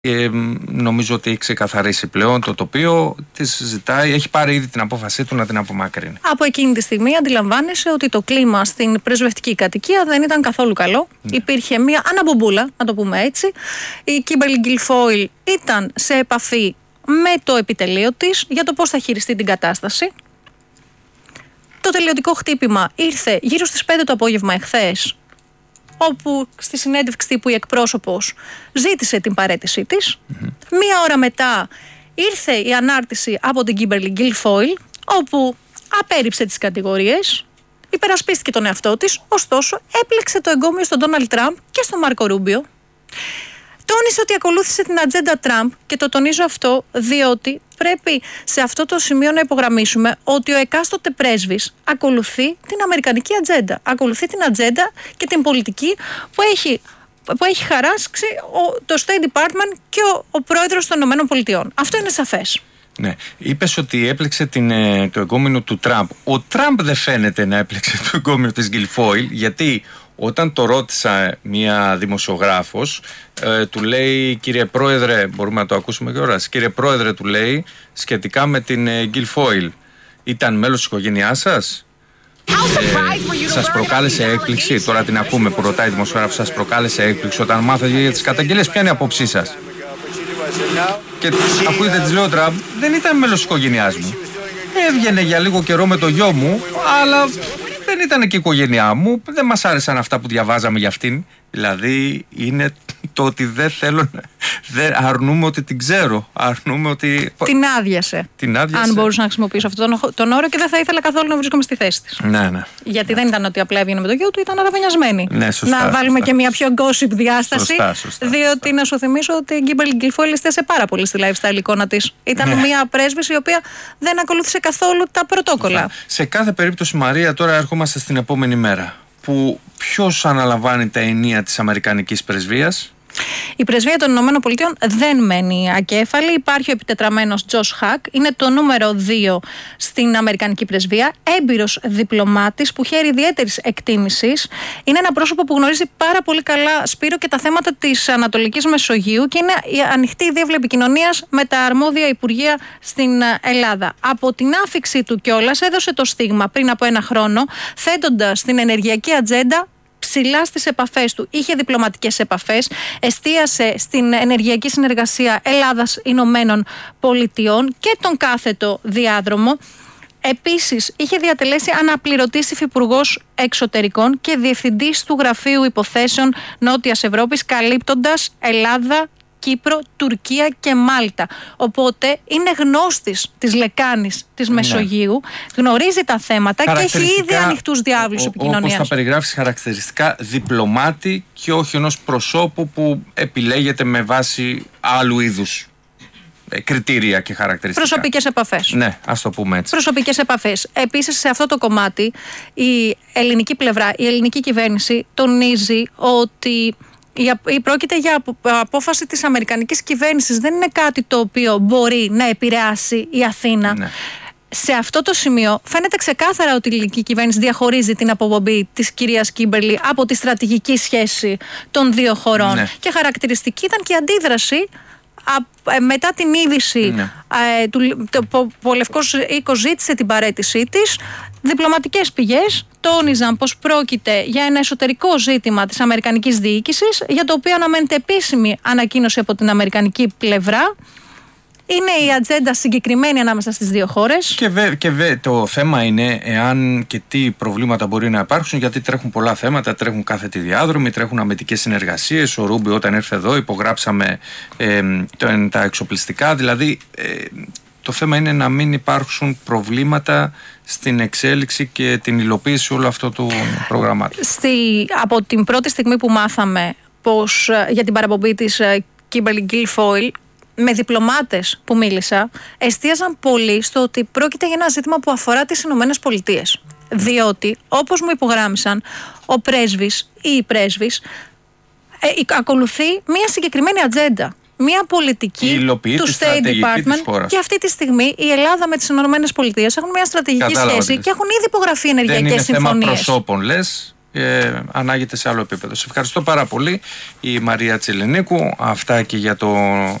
Και νομίζω ότι έχει ξεκαθαρίσει πλέον το τοπίο, της ζητάει, έχει πάρει ήδη την απόφασή του να την απομακρύνει. Από εκείνη τη στιγμή αντιλαμβάνεσαι ότι το κλίμα στην πρεσβευτική κατοικία δεν ήταν καθόλου καλό. Υπήρχε μια αναμπομπούλα, να το πούμε έτσι. Η Kimberly Guilfoyle ήταν σε επαφή με το επιτελείο της για το πώς θα χειριστεί την κατάσταση. Το τελειωτικό χτύπημα ήρθε γύρω στις 5 το απόγευμα εχθές, όπου στη συνέντευξη τύπου η εκπρόσωπος ζήτησε την παραίτησή της. Μία ώρα μετά ήρθε η ανάρτηση από την Kimberly Guilfoyle, όπου απέρριψε τις κατηγορίες, υπερασπίστηκε τον εαυτό της, ωστόσο έπλεξε το εγκόμιο στον Ντόναλντ Τραμπ και στον Μάρκο Ρούμπιο. Τόνισε ότι ακολούθησε την ατζέντα Τραμπ και το τονίζω αυτό διότι πρέπει σε αυτό το σημείο να υπογραμμίσουμε ότι ο εκάστοτε πρέσβης ακολουθεί την αμερικανική ατζέντα. Ακολουθεί την ατζέντα και την πολιτική που έχει χαράξει το State Department και ο πρόεδρος των ΗΠΑ. Αυτό είναι σαφές. Ναι. Είπες ότι έπλεξε το εγκόμενο του Τραμπ. Ο Τραμπ δεν φαίνεται να έπλεξε το εγκόμενο της Guilfoyle, γιατί όταν το ρώτησα μία δημοσιογράφος, του λέει, κύριε Πρόεδρε, μπορούμε να το ακούσουμε και ώρας, κύριε Πρόεδρε, του λέει, σχετικά με την Guilfoyle, ήταν μέλος της οικογένειάς σας? Σας προκάλεσε έκπληξη? Τώρα την ακούμε που ρωτάει η δημοσιογράφος, σας προκάλεσε έκπληξη όταν μάθατε για τις καταγγελίες? Ποια είναι η απόψή σας? Και ακούγεται, της λέω, Τραμπ, δεν ήταν μέλος της οικογένειάς μου. Έβγαινε για λίγο καιρό με το γιο μου, αλλά δεν ήταν και η οικογένειά μου. Δεν μας άρεσαν αυτά που διαβάζαμε για αυτήν. Δηλαδή είναι το ότι δεν θέλω αρνούμε ότι την ξέρω. Αρνούμε ότι την άδειασε. Αν μπορούσα να χρησιμοποιήσω αυτόν τον όρο, και δεν θα ήθελα καθόλου να βρίσκομαι στη θέση της. Ναι. Γιατί δεν ήταν ότι απλά έβγαινε με το γιο του, ήταν αραβωνιασμένη. Ναι, σωστά, να βάλουμε και μια πιο gossip διάσταση. Σωστά. Διότι να σου θυμίσω ότι η Kimberly Guilfoyle εστίασε πάρα πολύ στη lifestyle εικόνα της. Ήταν μια πρέσβηση η οποία δεν ακολούθησε καθόλου τα πρωτόκολλα. Σε κάθε περίπτωση, Μαρία, τώρα ερχόμαστε στην επόμενη μέρα, που ποιος αναλαμβάνει τα ενία της Αμερικανικής πρεσβείας? Η πρεσβεία των ΗΠΑ δεν μένει ακέφαλη. Υπάρχει ο επιτετραμένος Τζος Χακ, είναι το νούμερο 2 στην Αμερικανική πρεσβεία. Έμπειρος διπλωμάτης που χαίρει ιδιαίτερης εκτίμησης. Είναι ένα πρόσωπο που γνωρίζει πάρα πολύ καλά, Σπύρο, και τα θέματα της Ανατολικής Μεσογείου και είναι η ανοιχτή διεύλη επικοινωνίας με τα αρμόδια υπουργεία στην Ελλάδα. Από την άφιξή του κιόλας έδωσε το στίγμα πριν από 1 χρόνο, θέτοντας την ενεργειακή ατζέντα ψηλά στις επαφές του. Είχε διπλωματικές επαφές, εστίασε στην ενεργειακή συνεργασία Ελλάδας-Ηνωμένων Πολιτειών και τον κάθετο διάδρομο. Επίσης, είχε διατελέσει αναπληρωτής υφυπουργός εξωτερικών και διευθυντής του Γραφείου Υποθέσεων Νότιας Ευρώπης, καλύπτοντας Ελλάδα, Κύπρο, Τουρκία και Μάλτα. Οπότε είναι γνώστης της λεκάνης της Μεσογείου, γνωρίζει τα θέματα και έχει ήδη ανοιχτούς διάβλους επικοινωνίας. Όπως θα περιγράψεις, χαρακτηριστικά διπλωμάτη και όχι ενός προσώπου που επιλέγεται με βάση άλλου είδους κριτήρια και χαρακτηριστικά. Προσωπικές επαφές. Ναι, ας το πούμε έτσι. Προσωπικές επαφές. Επίσης, σε αυτό το κομμάτι, η ελληνική πλευρά, η ελληνική κυβέρνηση τονίζει ότι πρόκειται για απόφαση της Αμερικανικής κυβέρνησης. Δεν είναι κάτι το οποίο μπορεί να επηρεάσει η Αθήνα. Ναι. Σε αυτό το σημείο φαίνεται ξεκάθαρα ότι η ελληνική κυβέρνηση διαχωρίζει την αποπομπή της κυρίας Κίμπερλι από τη στρατηγική σχέση των δύο χωρών. Ναι. Και χαρακτηριστική ήταν και η αντίδραση μετά την είδηση που ο Λευκός Οίκος ζήτησε την παραίτησή της. Διπλωματικές πηγές τόνιζαν πως πρόκειται για ένα εσωτερικό ζήτημα της Αμερικανικής διοίκησης, για το οποίο αναμένεται επίσημη ανακοίνωση από την Αμερικανική πλευρά. Είναι η ατζέντα συγκεκριμένη ανάμεσα στις δύο χώρες. Και το θέμα είναι εάν και τι προβλήματα μπορεί να υπάρξουν, γιατί τρέχουν πολλά θέματα, τρέχουν κάθετοι διάδρομοι, τρέχουν αμυντικές συνεργασίες. Ο Ρούμπι όταν ήρθε εδώ υπογράψαμε τα εξοπλιστικά. Δηλαδή το θέμα είναι να μην υπάρξουν προβλήματα στην εξέλιξη και την υλοποίηση όλου αυτού του προγραμμάτου. Από την πρώτη στιγμή που μάθαμε πως για την παραπομπή της Kimberly Guilfoyle, με διπλωμάτες που μίλησα, εστίαζαν πολύ στο ότι πρόκειται για ένα ζήτημα που αφορά τις Ηνωμένες Πολιτείες. Διότι, όπως μου υπογράμμισαν, ο πρέσβης ή η πρέσβης ακολουθεί μια συγκεκριμένη ατζέντα. Μια πολιτική του State Department, και αυτή τη στιγμή η Ελλάδα με τις Ηνωμένες Πολιτείες έχουν μια στρατηγική σχέση και έχουν ήδη υπογραφεί ενεργειακές συμφωνίες. Δεν είναι θέμα προσώπων, λες. ανάγεται σε άλλο επίπεδο. Σε ευχαριστώ πάρα πολύ, η Μαρία Τσιλενίκου. Αυτά και για το